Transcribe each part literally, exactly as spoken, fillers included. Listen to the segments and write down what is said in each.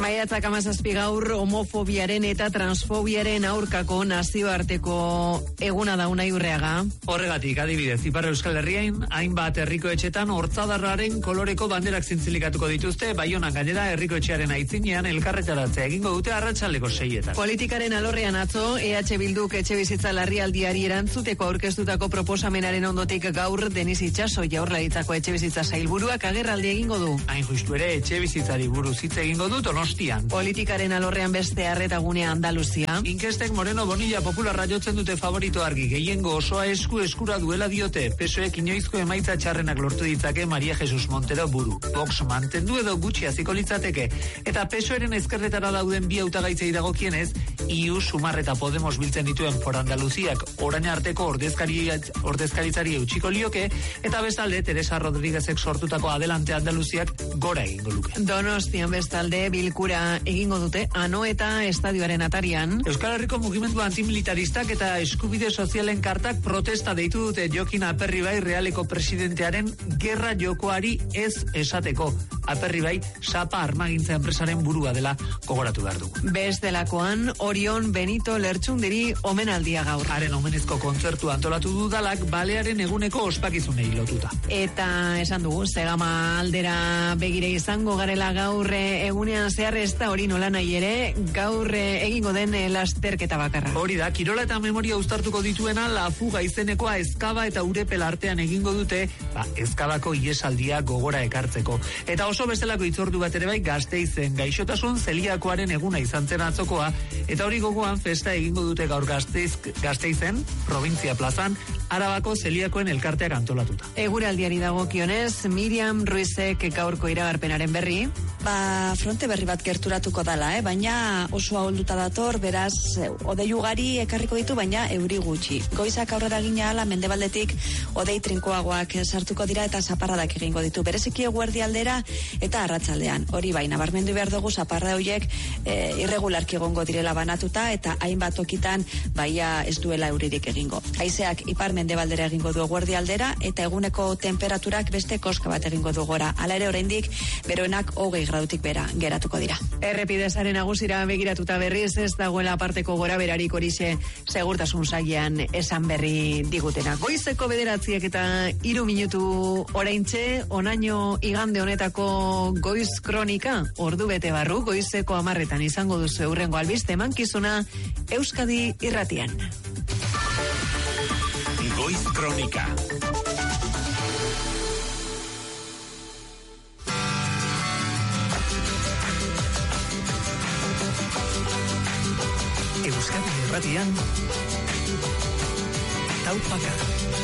Maiatzak hamazazpi gaur homofobiaren eta transfobiaren aurkako nazioarteko eguna da Unai Urreaga. Horregatik, adibidez, Ipar Euskal Herrian, hainbat herriko etxetan hortzadarraren koloreko banderak zintzilikatuko dituzte, Baionan gainera herriko etxearen aitzinean elkarretaratzea egingo dute arratsaldeko seietan. Politikaren alorrean atzo, E H Bilduk etxebizitza larrialdiari erantzuteko aurkeztutako proposamenaren ondotik gaur Denis Itxaso Jaurlaritzako etxebizitza sailburuak agerraldi egingo du. Hain justu ere, etxebizitzari buruz hitz egingo du Donostian. Politikaren alorrean beste arretagunea Andaluzia. Inkestek Moreno Bonilla Popularra jotzen dute favorito argi, gehiengo osoa esku eskura duela diote. P S Oek inoizko emaitza txarrenak lortu ditzake Maria Jesus Montero buru. Vox mantendu edo gutxi haziko litzateke. Eta P S Oeren ezkerretara dauden bi hautagaitzei dagokienez, I U, Sumar eta Podemos biltzen dituen For Andaluziak orain arteko ordezkari, ordezkaritzari eutxiko lioke, eta bestalde Teresa Rodríguezek sortutako Adelante Andaluziak gora egingo luke. Donostian bestalde bilkura egingo dute Anoeta estadioaren atarian. Euskal Herriko mugimendu antimilitaristak eta eskubide sozialen kartak protesta deitu dute Jokin Aperribai Realeko presidentearen gerra jokoari ez esateko. Aperribai Sapa armagintza enpresaren burua dela gogoratu behar dugu. Bestelakoan Orion Benito Lertxundiri omenaldia gaur. Haren omenezko kontzertu antolatu dudalak balearen eguneko ospakizunei lotuta. Eta esan dugu, Zegama aldera begire izango garela gaur egunean zehar, ez da hori nola nahi ere, gaur egingo den lasterketa bakarra. Hori da, kirola eta memoria uztartuko dituena La Fuga izenekoa Ezkaba eta Urepel artean egingo dute, ba, Ezkabako iesaldia gogora ekartzeko. Eta oso bestelako itzordu bat ere bai Gasteizen, gaixotasun zeliakoaren eguna izan zen atzokoa, eta hori gogoan festa egingo dute gaur Gasteiz, Gasteizen, provintzia plazan, Arabako zeliakoen elkarteak antolatuta. Eguraldiari dagokionez, Miriam Ruizek gaurko iragarpenaren berri. Ba, fronte berri bat gerturatuko dala, eh? Baina oso ahulduta dator, beraz, odei ugari ekarriko ditu, baina euri gutxi. Goizak aurrera gina ala, mendebaldetik odei trinkoagoak sartuko dira eta zaparradak egingo ditu. Bereziki eguerdi aldera eta arratsaldean. Hori bai, nabarmendu behar dugu zaparra horiek e, irregularki egongo direla banatuta eta hainbat tokitan baia ez duela euririk egingo. Haizeak ipar mendebaldera egingo du eguerdi aldera eta eguneko temperaturak beste koska bat egingo du gora. Hala ere oraindik beroenak hogei gradutik bera geratuko dira. Errepidezaren nagusira begiratuta berriz ez dagoela aparteko gora berarik horixe segurtasun sailean esan berri digutena. Goizeko bederatziak eta hiru minutu oraintxe, onaino igande honetako goiz kronika, ordu bete barru, goizeko amarretan izango duzu eurrengo albiste emankizuna Euskadi irratian. Goiz kronika. Euskadi irratian Taupaka.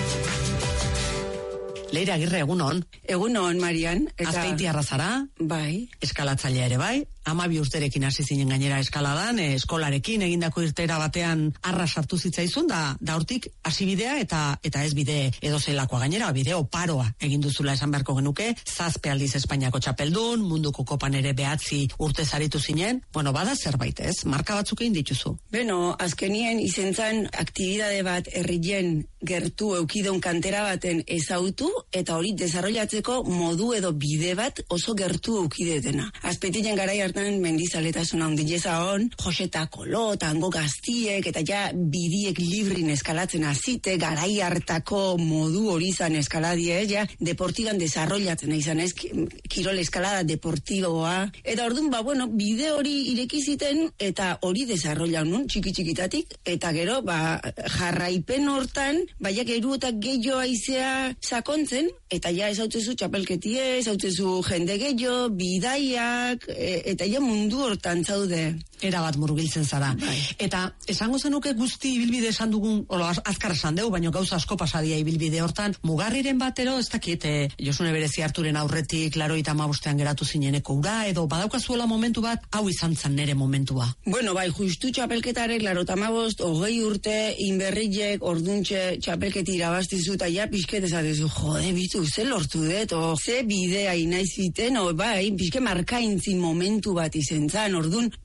Leira Agirre, egunon. Egunon, Marian. Eta Azpeiti arrazara. Bai. Eskalatzailea ere bai. Amabi urterekin hasi zinen gainera eskaladan, eskolarekin egindako irtera batean arra sartu zitzaizun, da, da hortik hasi bidea eta eta ez bide edo zelakoa gainera, bide oparoa egin duzula esan beharko genuke, zazpe aldiz Espainiako txapeldun, munduko kopan ere behatzi urte zaritu zinen, bueno, bada zerbait ez, marka batzuk egin dituzu. Beno, azkenien izentzan aktibidade bat herrien gertu eukidon kantera baten ezautu, eta hori desarrollatzeko modu edo bide bat oso gertu eukidetena. Azpeitien garai hartan mendizaletasuna ondileza hon, Joseta Kolo, tango gaztiek, eta ja bidiek librin eskalatzen azite, garai hartako modu hori izan eskaladie, ja deportiban desarrollatzen izan ez, kirol eskalada deportiboa, eta orduan, ba, bueno, bide hori irekiziten, eta hori desarrollan nun, txiki-txikitatik, eta gero, ba, jarraipen hortan, baiak eru eta gehiago aizea sakontzen, eta ja ezautzezu txapelketie, ezautzezu jende gehiago, bidaiak, e, eta ja mundu hortan zaude. Era bat murgiltzen zara. Bai. Eta esango zenuke guzti ibilbide esan dugun, olo, azkar esan dugu, baina gauza asko pasadia ibilbide hortan, mugarriren batero, ez dakit, e, Josune Berezi Arturen aurretik, laroita hamabostean geratu zineneko ura, edo badaukazuela momentu bat, hau izan zen nere momentua. Bueno, bai, justu txapelketarek, laroita hamabost, hogei urte, inberrilek, orduntxe txapelketi irabaztizu, eta ja pixket ezatezu, jode, bitu, ze lortu dut, o, ze bidea inaiziten, o, bai, pixke markaintzi momentu bat izen zan, orduan, ja, pixket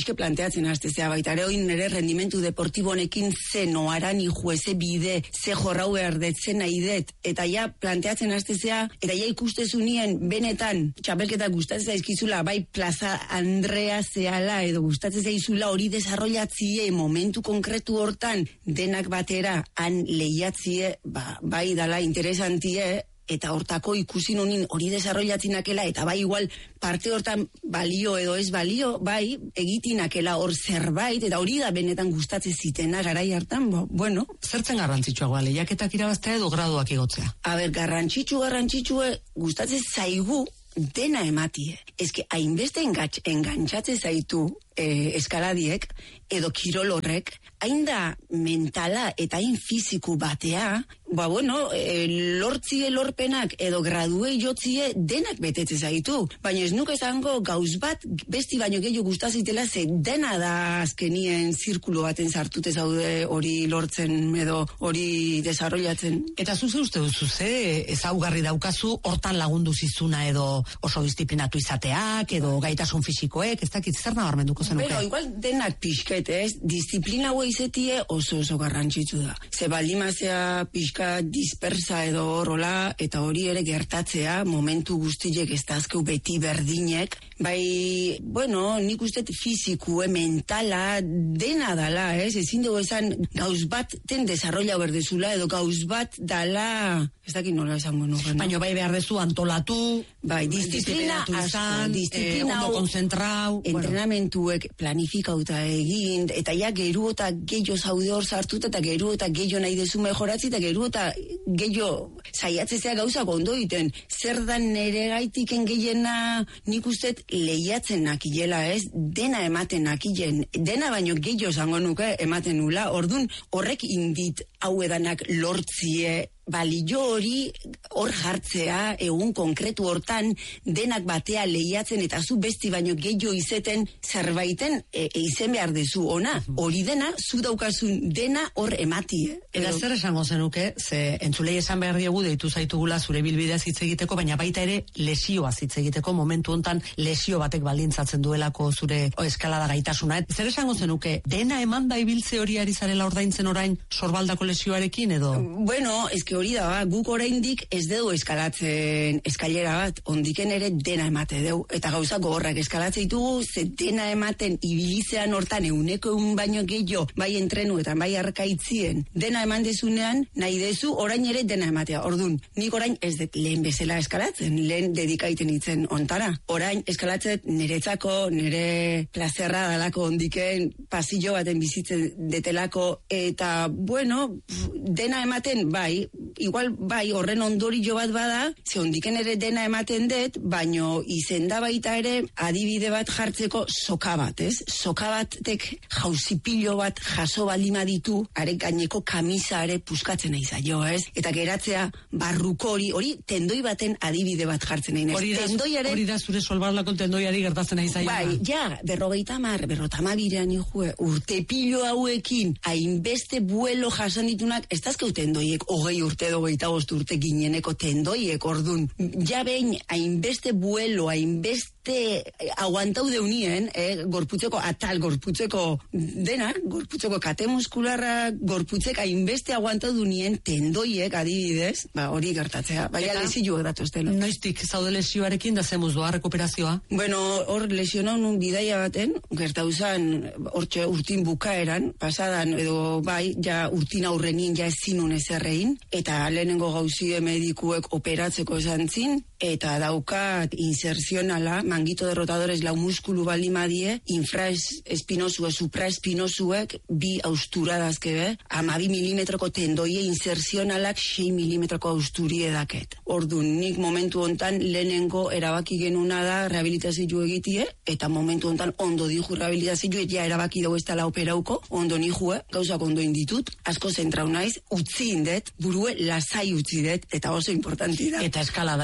pixke planteatzen hastezea baita ere oin nere rendimentu deportibo honekin ze noaran iju, ze bide, ze jorrau behar dut, ze nahi dut, eta ja planteatzen hastezea, eta ja ikustezunien benetan txapelketa gustatzen zaizkizula, bai Plaza Andrea zehala, edo gustatzen zaizula hori desarrollatzie momentu konkretu hortan denak batera han lehiatzie, ba, bai dala interesantie, eta hortako ikusi nonin hori desarrollatzinakela, eta bai igual parte hortan balio edo ez balio, bai egitinakela hor zerbait, eta hori da benetan gustatzen zitena garai hartan, bo, bueno. Zertzen garrantzitsuagoa, lehiaketak irabaztea edo graduak igotzea? A ber, garrantzitsu, garrantzitsu, gustatzen zaigu dena ematie. Eske, hainbeste engatx, engantxatze zaitu eh, eskaladiek, edo kirol horrek, hain da mentala eta hain fiziku batea, ba bueno, e, lortzie lorpenak edo graduei jotzie denak betetze zaitu. Baina ez nuke zango gauz bat besti baino gehiago gustazitela ze dena da azkenien zirkulo baten sartute zaude hori lortzen edo hori desarrollatzen. Eta zuze uste duzu ze ezaugarri daukazu hortan lagundu zizuna edo oso disiplinatu izateak edo gaitasun fisikoek, ez dakit zer nabarmenduko zenuke? Pero igual denak pixket, ez? Disiplina hau izetie oso oso garrantzitsu da. Ze baldimazea pixka dispersa edo horrola, eta hori ere gertatzea, momentu guztiek ez dazkeu beti berdinek, bai, bueno, nik uste fizikue, mentala, dena dala, ez? Ezin dugu esan gauz bat ten desarrolla berdezula, edo gauz bat dala, ez dakit nola esango nuke, no? Baina bai behar dezu antolatu, bai, disiplina izan, eh, ondo konzentrau, entrenamentuek planifikauta egin, eta ja geru eta gehiago zaude hor sartut, eta geru eta gehiago nahi dezu mejoratzi, eta geru eta gehiago saiatzezea gauzak ondo egiten. Zer da nere gaitiken gehiena nik ustet lehiatzen nakilela, ez? Dena ematen nakilen, dena baino gehiago zango nuke ematen nula, ordun horrek indit hau edanak lortzie, balio hori hor jartzea, egun konkretu hortan denak batea lehiatzen eta zu besti baino gehiago izeten zerbaiten e, e, izen behar dezu ona. Hori dena, zu daukazun dena hor ematie. Eta zer esango zenuke, ze entzulei esan behar diegu deitu zaitugula zure bilbidea hitz egiteko, baina baita ere lesioa hitz egiteko momentu hontan lesio batek baldintzatzen duelako zure o, eskalada gaitasuna. Et, zer esango zenuke, dena emanda ibiltze hori ari zarela ordaintzen orain sorbaldako lesioarekin edo? Bueno, eske hori da, ba, guk oraindik ez dugu eskalatzen eskailera bat, ondiken ere dena emate dugu, eta gauza gogorrak eskalatzen ditugu, ze dena ematen ibilizean hortan euneko eun baino gehiago, bai entrenuetan, bai arkaitzien, dena eman dezunean, nahi dezu orain ere dena ematea. Ordun, nik orain ez dut lehen bezala eskalatzen, lehen dedikaiten itzen ontara. Orain eskalatzen niretzako, nire plazerra dalako ondiken, pasillo baten bizitzen detelako, eta bueno, dena ematen, bai, igual bai horren ondorio bat bada, ze ondiken ere dena ematen dut, baino izenda baita ere adibide bat jartzeko soka bat, ez? Soka batek jauzipilo bat jaso balima ditu, are gaineko kamisa are puskatzen nahi zaio, ez? Eta geratzea barruko hori, hori tendoi baten adibide bat jartzen nahi, ez? Hori da, Tendoiaren... hori da zure solbaldako tendoiari gertatzen nahi zaio. Bai, ja, berrogeita mar, berrotama birean ikue, urtepilo hauekin, hainbeste buelo jasan ditunak, ez dazkeu tendoiek hogei urte edo geita bost urte gineneko tendoiek, ordun. Ja behin, hainbeste buelo, hainbeste aguantau deunien, eh, gorputzeko atal, gorputzeko dena, gorputzeko kate muskularra, gorputzek hainbeste aguantau dunien tendoiek adibidez, ba, hori gertatzea. Baina lesioak datuztela. Noiztik zaude lesioarekin da zemuz doa rekuperazioa? Bueno, hor lesionau nun bidaia baten, gertauzan, hortxe urtin bukaeran, pasadan, edo bai, ja urtin aurrenin ja ezinun ezerrein, eta lehenengo gauzie medikuek operatzeko esan zin, eta daukat inserzionala, mangito derrotadores lau muskulu balimadie, infraespinosue, supraespinosuek, bi austuradazkebe, amabi milimetroko tendoie inserzionalak sei milimetroko austurie daket. Ordun, nik momentu hontan lehenengo erabaki genuna da rehabilitazio egitie, eta momentu hontan ondo dihu rehabilitazio, ja erabaki dugu ez tala operauko, ondo nijue, gauzak ondo inditut, asko zentrau naiz, utzi indet, burue lasai utzi det, eta oso importanti da. Eta eskalada ere utzi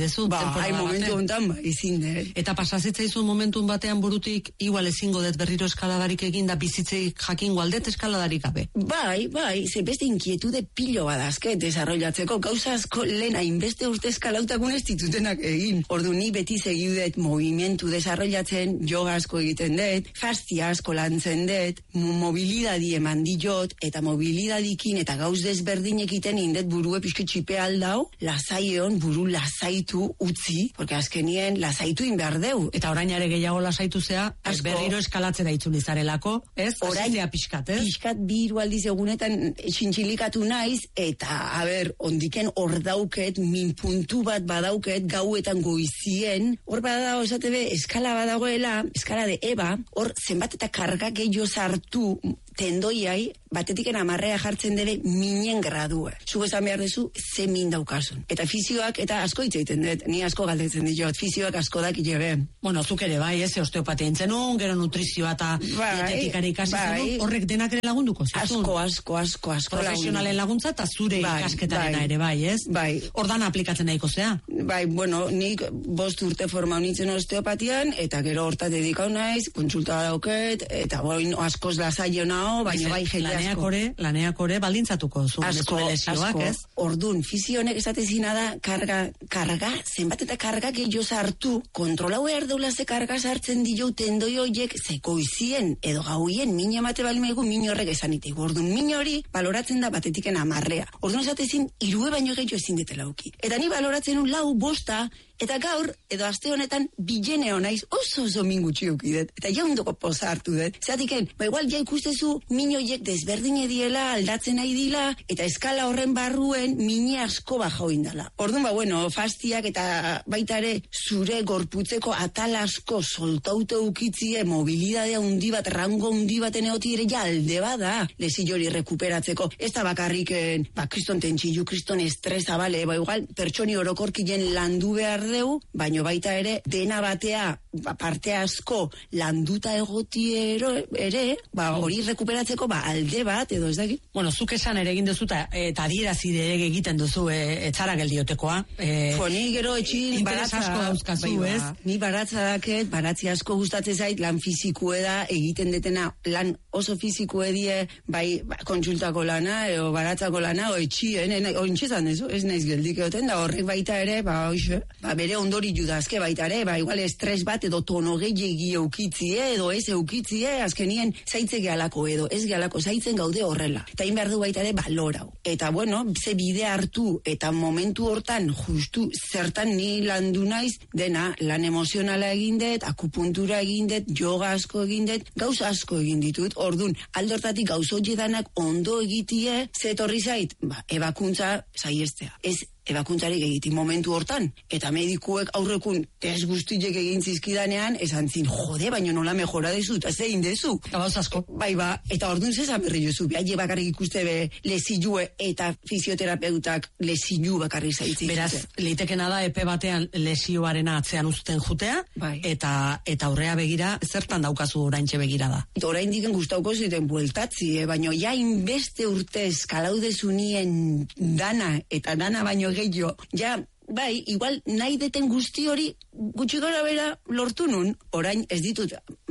aldezu. Ba, hai momentu hontan, ba, izin, eh? Eta pasazitzaizun momentun batean burutik, igual ezingo dut berriro eskaladarik egin da bizitzeik jakingo aldet eskaladarik gabe. Bai, bai, ze beste inkietude pilo badazke desarrollatzeko, gauza asko lehen hainbeste urte eskalautakun ez ditutenak egin. Ordu ni beti segiudet movimentu desarrollatzen, yoga asko egiten dut, fastia asko lantzen dut, mobilidadi eman diot, eta mobilidadikin eta gauz desberdin egiten indet burue pixke txipe aldau, lasaion buru lasaitu utzi, porque azkenien lasaitu inbehar deu. Eta orainare gehiago lasaitu zea, ez berriro eskalatzera itzuli zarelako, ez? Orainea pixkat, ez? Pixkat biru aldiz egunetan txintxilikatu naiz, eta, a ber, ondiken hor dauket, min puntu bat badauket, gauetan goizien, hor badao, esate be, eskala badagoela, eskala de Eba, hor zenbat eta karga gehiago sartu tendoiai, batetiken amarrea jartzen dere minen gradue. Zugo esan behar dezu, ze min daukasun. Eta fizioak, eta asko hitz egiten dut, ni asko galdetzen diot, fizioak asko dak ilebe. Bueno, zuk ere bai, ez, osteopatia intzenun, gero nutrizioa eta dietetikari ikasi bai, zenun, horrek denak ere lagunduko zizun. Asko, asko, asko, asko. Profesionalen laguntza eta zure bai, ikasketarena bai, ere bai, ez? Bai. Ordan aplikatzen nahiko zea. Bai, bueno, nik bost urte forma unitzen osteopatian, eta gero horta dedikau naiz, kontsulta dauket, eta boin askoz lasaio nao, baina bai jende asko. Laneak ore, laneak ore baldintzatuko zu. Asko, asko. Ez? Ordun, fizionek esatezina da, karga, karga, zenbat eta karga gehiago sartu, kontrolau behar deula ze karga sartzen dio tendoi hoiek, ze goizien edo gauien min emate balimaigu min horrek esanitik. Ordun, min hori baloratzen da batetiken amarrea. Ordun esatezin, irue baino gehiago ezin detela uki. Eta ni baloratzen un lau bosta, eta gaur, edo aste honetan, bilene honaiz, oso oso min gutxi ukidet. Eta jaundoko poza hartu dut. Zeratiken, ba igual ja ikustezu, min horiek desberdin ediela, aldatzen nahi dila, eta eskala horren barruen, mine asko baja indala. Orduan, ba bueno, fastiak eta baita ere, zure gorputzeko atal asko soltauta ukitzie, mobilidadea undi bat, rango undi baten eoti ere, ja alde bada, lesillori rekuperatzeko. Ez da bakarriken, ba, kriston tentxillu, kriston estresa, bale, ba igual, pertsoni orokorkien landu behar deu, baino baita ere, dena batea, ba, parte asko landuta egotiero ere, ba, hori rekuperatzeko, ba, alde bat, edo ez daki? Bueno, zuk esan ere egin duzu, eta adierazide egiten duzu, e, etzara geldiotekoa. E, Fo, ni gero etxin baratza asko dauzkazu, bai, ez? Ba, ni baratza daket, baratzi asko gustatzen zait, lan fizikue da, egiten detena, lan oso fizikue die, bai, ba, kontsultako lana, edo baratzako lana, o etxien, ointxezan ez, ez naiz geldik egoten, da horrek baita ere, ba, oixe, ba, bere ondori judazke baita ere, ba, igual estres bat edo tono gehiagi eukitzie, edo ez eukitzie, azkenien zaitze gehalako edo, ez gehalako zaitzen gaude horrela. Eta hain behar du baita ere balorau. Eta bueno, ze bide hartu, eta momentu hortan, justu zertan ni landu naiz, dena, lan emozionala egindet, akupuntura egindet, yoga asko egindet, gauz asko egin ditut, ordun, aldortatik gauzoiedanak ondo egitie, ze etorri zait, ba, ebakuntza saiestea. Ez ebakuntzarik egiti momentu hortan, eta medikuek aurrekun test guztiek egin zizkidanean, esan zin, jode, baino nola mejora dezu, eta zein dezu. Eta bauz asko. Bai ba, eta orduan zezan berri jozu, behar bakarrik ikuste be lezilue eta fisioterapeutak lesilu bakarrik zaitzik. Beraz, leitekena da epe batean lesioarena atzean uzten jutea, bai. eta eta aurrea begira, zertan daukazu oraintxe begira da. Eta orain diken gustauko ziten bueltatzi, eh? Baino ja inbeste urte eskalaudesunien dana, eta dana baino gehiago, ja, bai, igual nahi deten guzti hori gutxi gara bera lortu nun, orain ez ditut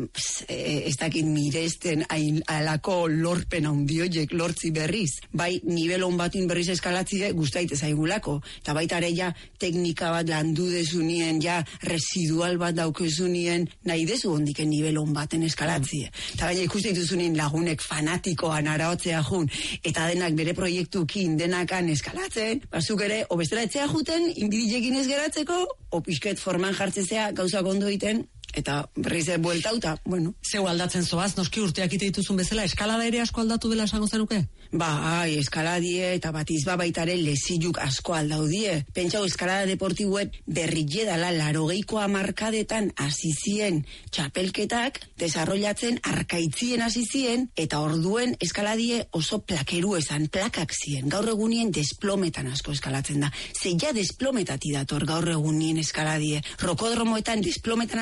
ez dakit miresten hain alako lorpen handioiek lortzi berriz, bai nivel on batin berriz eskalatzie gustaite zaigulako, eta baita ere ja teknika bat landu dezunien, ja residual bat daukezunien, nahi dezu ondiken nivel on baten eskalatzie, eta baina ikuste dituzunien lagunek fanatikoan araotzea jun, eta denak bere proiektukin denakan eskalatzen, bazuk ere, obestela etzea juten, indibidekin ez geratzeko, o pixket forman jartzezea gauzak ondo egiten, eta berriz bueltauta, bueno. Zeu aldatzen zoaz, noski urteak ite dituzun bezala, eskalada ere asko aldatu dela esango zenuke? Ba, ai, eskaladie eta batizba baitare leziluk asko aldaudie. Pentsau, eskalada deportibuet berrile dala larogeiko amarkadetan azizien txapelketak, desarrollatzen arkaitzien azizien, eta orduen eskaladie oso plakeru esan, plakak zien. Gaur egunien desplometan asko eskalatzen da. Zeia desplometati dator gaur egunien eskaladie. Rokodromoetan desplometan azten diet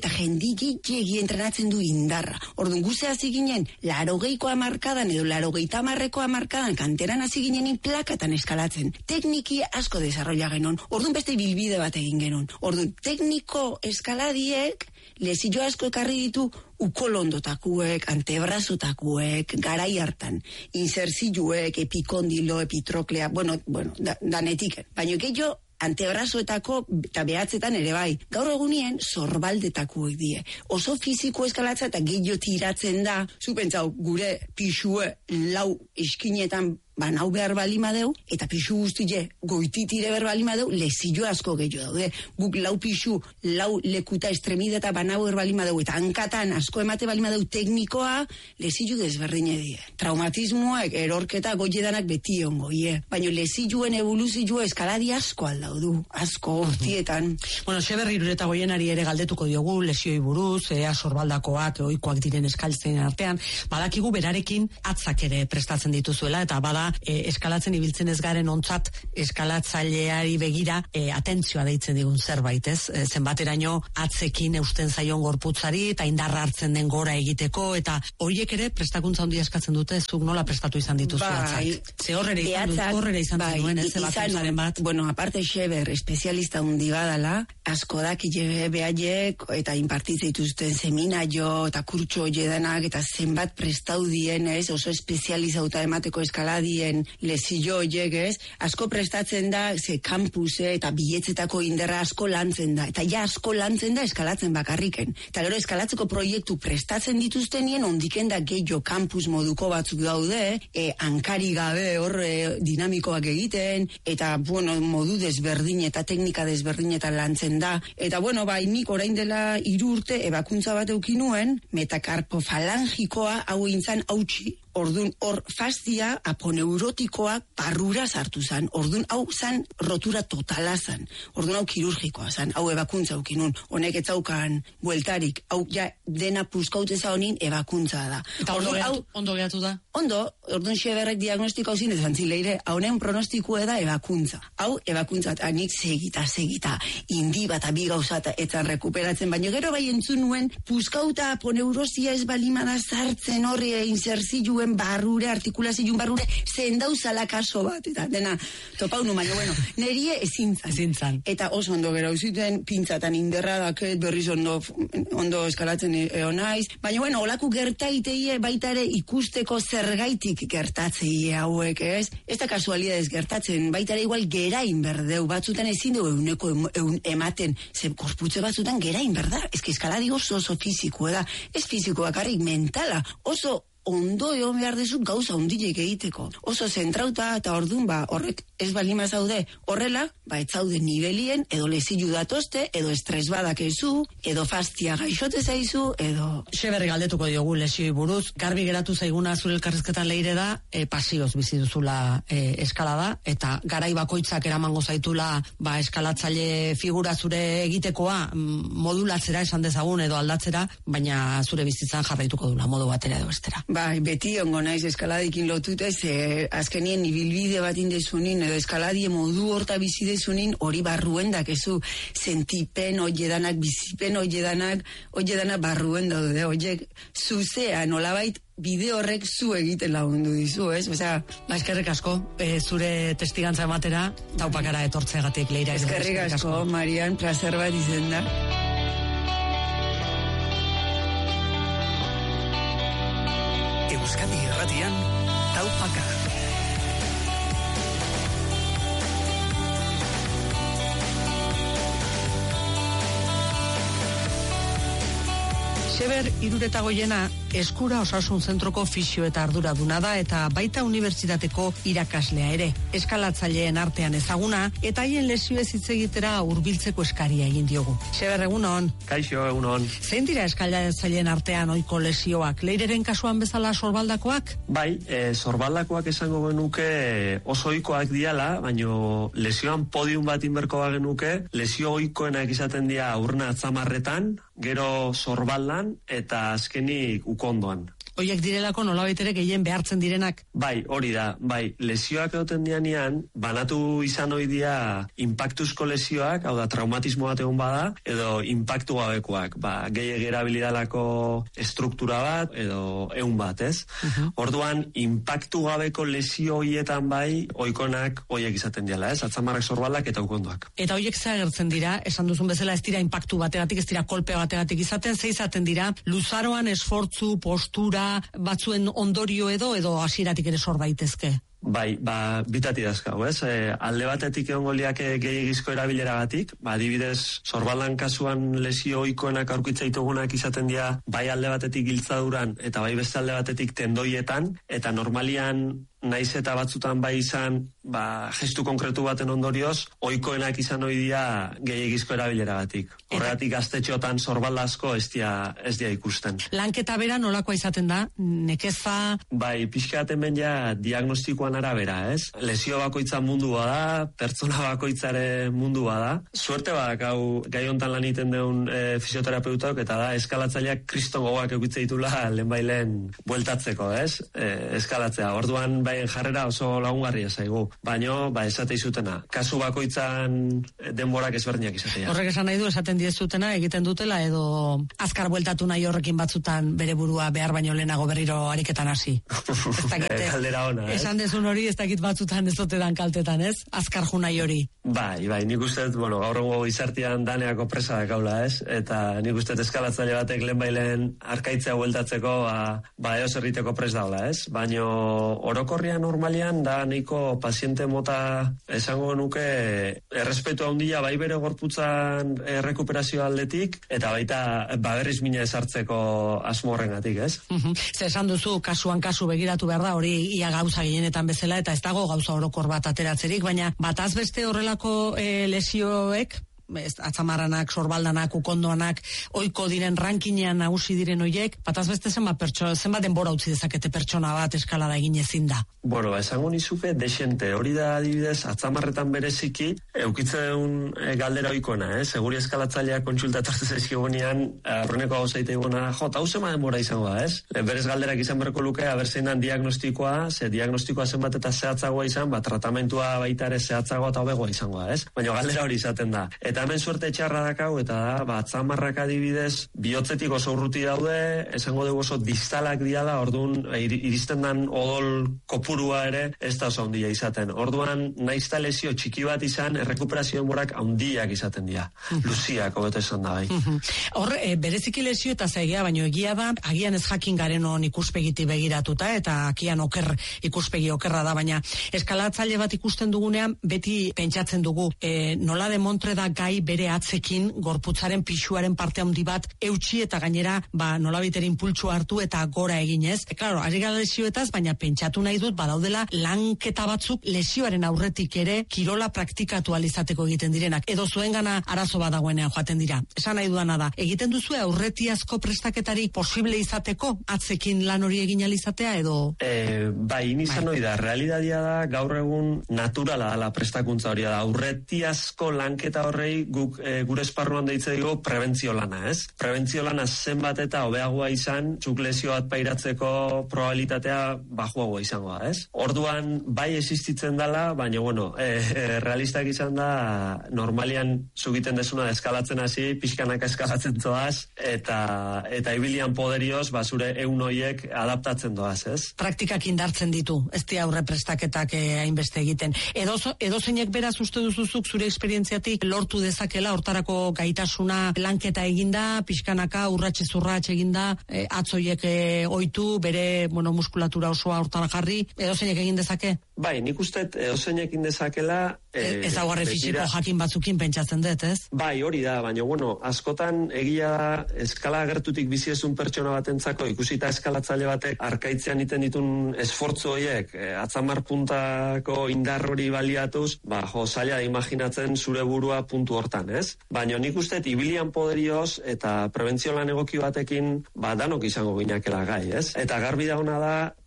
eta jendi gehiegi entrenatzen du indarra. Orduan, guze hasi ginen, larogeiko hamarkadan edo larogeita hamarreko hamarkadan kanteran hasi ginenin plakatan eskalatzen. Tekniki asko desarrolla genon. Orduan, beste bilbide bat egin genon. Orduan, tekniko eskaladiek lesillo asko ekarri ditu ukolondotakuek, antebrazotakuek, garai hartan, inserziluek, epikondilo, epitroklea, bueno, bueno, da, danetik. Baina gehiago, antebrazoetako eta behatzetan ere bai. Gaur egunien zorbaldetakuek die. Oso fiziko eskalatza eta gehiago tiratzen da, zupentzau, gure pixue lau eskinetan banau behar balima deu, eta pixu guztile goititire behar balima deu, lesillo asko gehiago daude. Guk lau pixu, lau lekuta estremideta banau behar balima deu, eta hankatan asko emate balima deu teknikoa, lesillo desberdine die. Traumatismoak, erorketa goiedanak beti ongoie. Baina lesilluen evoluzioa eskaladi asko aldaudu, asko urtietan. Bueno, Xeberri Irureta Goienari ere galdetuko diogu lesioi buruz, ea sorbaldakoak, ohikoak diren eskaltzen artean, badakigu berarekin atzak ere prestatzen dituzuela, eta bada e, eskalatzen ibiltzen ez garen ontzat eskalatzaileari begira e, atentzioa deitzen digun zerbait, ez? E, zenbateraino atzekin eusten zaion gorputzari eta indarra hartzen den gora egiteko, eta horiek ere prestakuntza handia eskatzen dute, zuk nola prestatu izan dituzu atzak? Ze horrere izan, dut, horrere izan bai, zenuen, ez? Izan, bat. Bueno, aparte Xeber, espezialista hundi badala, asko dak behaiek, eta inpartitze dituzten seminario, eta kurtso jedanak, eta zenbat prestaudien, ez? Oso espezializauta emateko eskaladi lesillo horiek, ez? Asko prestatzen da, ze kampuse eta biletzetako inderra asko lantzen da. Eta ja asko lantzen da eskalatzen bakarriken. Eta gero eskalatzeko proiektu prestatzen dituztenien ondiken da gehiago kampus moduko batzuk daude, e, hankari gabe hor e, dinamikoak egiten, eta bueno, modu desberdin eta teknika desberdinetan lantzen da. Eta bueno, bai, nik orain dela hiru urte ebakuntza bat eukinuen, metakarpofalangikoa hau intzan hautsi. Ordun hor fastia aponeurotikoak barrura sartu zan. Ordun hau zan rotura totala zan. Ordun hau kirurgikoa zan. Hau ebakuntza aukinun. Honek etzaukan bueltarik. Hau ja dena puskautze honin ebakuntza da. Eta ondo, hau, ondo gehatu da? Ondo, ordun Xeberrek diagnostiko hau zin ezan zileire. Haunen pronostikoa da ebakuntza. Hau ebakuntza anik segita, segita. Indi bat abi gauzata etzan rekuperatzen. Baina gero bai entzun nuen puskauta aponeurosia ez balimada sartzen horri inserzilu barrure, artikulazioen barrure, zendauzala kaso bat, eta dena, topaunu, baina, bueno, nerie ezintzan. Ezintzan. Eta oso ondo gero, zuten pintzatan inderra daket, berriz ondo, ondo eskalatzen eonaiz, baina, bueno, olako gertaiteie baita ere ikusteko zergaitik gertatzeie hauek, ez? Ez da kasualidades gertatzen, baita ere igual gerain berdeu, batzutan ezin dugu euneko eun ematen, ze korputze batzutan gerain berda, ez que eskaladi oso oso fizikoa da, ez fiziko bakarrik mentala, oso ondo egon behar dezut gauza ondilek egiteko. Oso zentrauta eta ordun ba, horrek ez balima zaude horrela, ba, ez zaude nivelien, edo lezilu datoste, edo estres badakezu, edo fastia gaixote zaizu, edo... Xeberri galdetuko diogu lesioi buruz, garbi geratu zaiguna zure elkarrizketan leire da, e, pasioz bizi duzula e, eskalada, eta garai bakoitzak eramango zaitula, ba, eskalatzaile figura zure egitekoa, modulatzera esan dezagun, edo aldatzera, baina zure bizitzan jarraituko dula, modu batera edo bestera. Bai, beti ongo naiz eskaladikin lotute, ze azkenien ibilbide bat indezunin, edo eskaladie modu horta bizidezunin, hori barruen dakezu, sentipen, oiedanak, bizipen, oiedanak, oiedanak barruen daude, oiek, zuzea, nolabait, bide horrek zu egiten lagundu dizu, ez? Osea, ba, eskerrik asko, e, zure testigantza ematera, taupakara etortzeagatik, Leira. Eskerrik asko, Marian, placer bat izen da. Euskadi Irratian, taupaka. Xeber Irureta Goiena eskura osasun zentroko fisio eta arduraduna da, eta baita unibertsitateko irakaslea ere. Eskalatzaileen artean ezaguna, eta haien lesioez hitz egitera hurbiltzeko eskaria egin diogu. Xeber, egunon. Kaixo, egunon. Zein dira eskalatzaileen artean ohiko lesioak? Leireren kasuan bezala sorbaldakoak? Bai, e, sorbaldakoak esango genuke oso ohikoak diala, baino lesioan podium bat inberko bagenuke, lesio ohikoenak izaten dira urna atzamarretan, gero sorbaldan eta azkenik ukondoan. Hoiek direlako nolabait ere gehien behartzen direnak. Bai, hori da, bai, lesioak egoten dianean, banatu izan ohi dira inpaktuzko lesioak, hau da, traumatismo bat egon bada, edo inpaktu gabekoak, ba, gehiegi erabilidalako estruktura bat, edo eun bat, ez? Uh-huh. Orduan, inpaktu gabeko lesio hoietan bai, oikonak hoiek izaten diala, ez? Atzamarrak, sorbaldak eta ukondoak. Eta hoiek ze agertzen dira, esan duzun bezala ez dira inpaktu bategatik, ez dira kolpe bategatik izaten, ze izaten dira, luzaroan esfortzu, postura, batzuen ondorio edo, edo hasieratik ere sor daitezke. Bai, ba, bitati dazkau, ez? E, alde batetik egongo liake gehiagizko erabileragatik, ba, adibidez, sorbaldan kasuan lesio ohikoenak aurkitza ditugunak izaten dira, bai alde batetik giltzaduran, eta bai beste alde batetik tendoietan, eta normalian naiz eta batzutan bai izan, ba, gestu konkretu baten ondorioz, ohikoenak izan ohi dira gehiagizko erabileragatik. Horregatik gaztetxotan sorbalda asko ez dia, ez dia ikusten. Lanketa bera nolakoa izaten da? Nekeza? Bai, pixkaten ben ja diagnostikoan arabera, ez? Lesio bakoitza mundua da, pertsona bakoitzare mundua da. Suerte badak hau gai hontan lan egiten deun e, fisioterapeutok, eta da eskalatzaileak kriston gogoak eukitze ditula lehenbailen bueltatzeko, ez? E, eskalatzea. Orduan bai jarrera oso lagungarria zaigu. Baino, ba, esate izutena. Kasu bakoitzan denborak ezberdinak izatea. Horrek esan nahi du, esaten diezutena, egiten dutela, edo azkar bueltatu nahi horrekin batzutan bere burua behar baino lehenago berriro ariketan hasi. Kaldera ona, ez? Esan dezun hori, ez dakit batzutan ez dotedan kaltetan, ez? Azkar junai hori. Bai, bai, nik uste, bueno, gaur egungo izartian daneako presa dakaula, ez? Eta nik uste eskalatzaile batek lehen bailen arkaitzea bueltatzeko, ba, ba eos erriteko pres daula, ez? Baino, orokorrian normalian, da nahiko paziente mota esango nuke errespetu handia bai bere gorputzan errekuperazio aldetik, eta baita baberriz mina esartzeko asmo horrengatik, ez? Uh-huh. Ze esan duzu, kasuan kasu begiratu behar da, hori ia gauza gehienetan bezala, eta ez dago gauza orokor bat ateratzerik, baina bataz beste horrelako e, lesioek, ez, atzamarranak, sorbaldanak, ukondoanak, ohiko diren rankinean nagusi diren hoiek, bataz beste zenbat pertsona, zenbat denbora utzi dezakete pertsona bat eskalada egin ezin da. Bueno, esango nizuke desente, hori da adibidez, atzamarretan bereziki, eukitzen e, galdera ohikoena, eh? Seguri eskalatzaileak kontsulta etortzen zaizkigunean, aurreneko hau zaite iguna, jo, eta hau zema denbora izango da, ez? Berez galderak izan berko luke, aberzeinan diagnostikoa, ze diagnostikoa zenbat eta zehatzagoa izan, ba, tratamentua baita ere zehatzagoa eta hobegoa izangoa, ez? Baina galdera hori izaten da. Eta hemen suerte txarra dakau, eta da, ba, atzamarrak adibidez, bihotzetik oso urruti daude, esango dugu oso distalak diala, orduan, iristen dan odol kopurua ere, ez da oso handia izaten. Orduan, naizta lesio txiki bat izan, errekuperazio denborak handiak izaten dira. Luziak, hobeto esan da, bai. Hor, e, bereziki lesio eta zaigea, baino egia da, agian ez jakin garen on ikuspegiti begiratuta, eta agian oker ikuspegi okerra da, baina eskalatzaile bat ikusten dugunean, beti pentsatzen dugu, e, nola demontre da gai bere atzekin gorputzaren pisuaren parte handi bat eutsi eta gainera ba nolabitera impultsu hartu eta gora eginez. E, claro, ari gara lesioetaz, baina pentsatu nahi dut badaudela lanketa batzuk lesioaren aurretik ere kirola praktikatu alizateko egiten direnak. Edo zuengana arazo badagoenean joaten dira. Esan nahi dudana da, egiten duzu aurretiazko prestaketarik posible izateko atzekin lan hori egin alizatea edo? E, bai, inizan hori da, realidadia da gaur egun naturala da prestakuntza hori da. Aurretiazko lanketa horrei guk e, gure esparruan deitze dugu prebentzio lana, ez? Prebentzio lana zenbat eta hobeagoa izan, txuk lesio bat pairatzeko probabilitatea bajuagoa izango da, ez? Orduan, bai existitzen dela, baina, bueno, e, e, realistak izan da, normalian zugiten desuna eskalatzen hasi, pixkanaka eskalatzen zoaz, eta, eta ibilian poderioz, ba, zure eun hoiek adaptatzen doaz, ez? Praktikak indartzen ditu, ez di aurre prestaketak eh, hainbeste egiten. Edo, edo zeinek beraz uste duzuzuk zure esperientziatik lortu dezakela hortarako gaitasuna lanketa eginda, pixkanaka urratxe zurratxe eginda, e, atzoiek e, oitu, bere bueno, muskulatura osoa hortara jarri, edo zeinek egin dezake? Bai, nik uste edo zeinek egin dezakela... E, ez agarre fisiko jakin batzukin pentsatzen dut, ez? Bai, hori da, baina bueno, askotan egia da, eskala gertutik bizi ezun pertsona batentzako, ikusita eskalatzaile batek arkaitzean iten ditun esfortzu horiek, e, atzamar puntako indar hori baliatuz, ba, jo, zaila da imaginatzen zure burua puntu hortan, ez? Baina nik uste, ibilian poderioz eta prebentzio lan egoki batekin, ba, danok izango ginakela gai, ez? Eta garbi dauna da,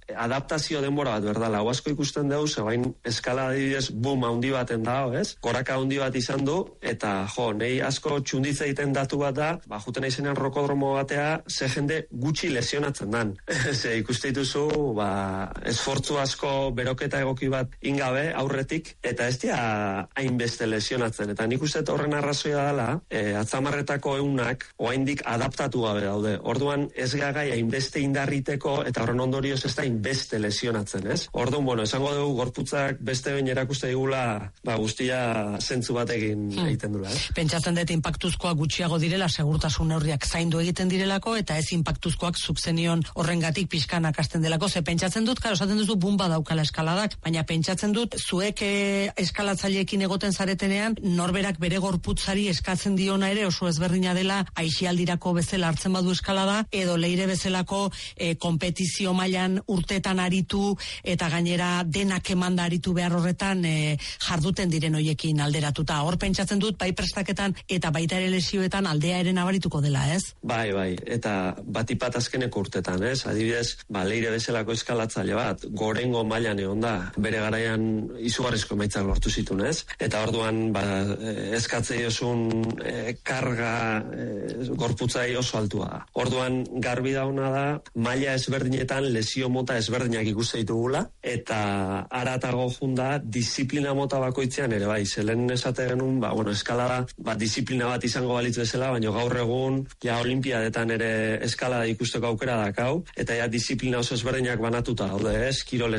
adaptazio denbora bat berdala. Hau asko ikusten dugu, zebain eskala adibidez boom handi baten dago, ez? Koraka handi bat izan du, eta jo, nei asko txunditza egiten datu bat da, ba, juten aizenean rokodromo batea, ze jende gutxi lesionatzen dan. Ze ikuste dituzu, ba, esfortzu asko beroketa egoki bat ingabe aurretik, eta ez dira hainbeste lesionatzen. Eta nik uste horren arrazoia dela, e, atzamarretako eunak oraindik adaptatu gabe daude. Orduan ez gagai hainbeste indarriteko, eta horren ondorioz ez da hainbeste lesionatzen, ez? Orduan, bueno, esango dugu gorputzak beste behin erakuste digula, ba, guztia zentzu batekin hmm. egiten dula, ez? Pentsatzen dut inpaktuzkoa gutxiago direla, segurtasun neurriak zaindu egiten direlako, eta ez inpaktuzkoak zukzenion horrengatik pixkanak hasten delako. Ze pentsatzen dut, karo, esaten duzu bumba daukala eskaladak, baina pentsatzen dut, zuek e, eskalatzaileekin egoten zaretenean, norberak bere gorputzari eskatzen diona ere oso ezberdina dela, aixialdirako bezala hartzen badu eskalada, edo leire bezalako e, kompetizio mailan urtetan aritu, eta gainera denak emanda aritu behar horretan e, jarduten diren hoiekin alderatuta. Hor pentsatzen dut, bai prestaketan eta baita ere lesioetan aldea ere nabarituko dela, ez? Bai, bai, eta batipat azkeneko urtetan, ez? Adibidez, ba, leire bezalako eskalatzaile bat, gorengo mailan egon da, bere garaian izugarrizko emaitzak lortu zituen, ez? Eta orduan, ba, eskatzei osun e, karga e, gorputzai oso altua da. Orduan, garbi dauna da, maila ezberdinetan lesio mota ezberdinak ikuste ditugula, eta aratago junda, disiplina mota bakoitzean ere, bai, zelen esate genuen, ba, bueno, eskalada, ba, disiplina bat izango balitz bezala, baina gaur egun, ja, olimpiadetan ere eskalada ikusteko aukera dakau, eta ja, disiplina oso ezberdinak banatuta daude, ez? Kirol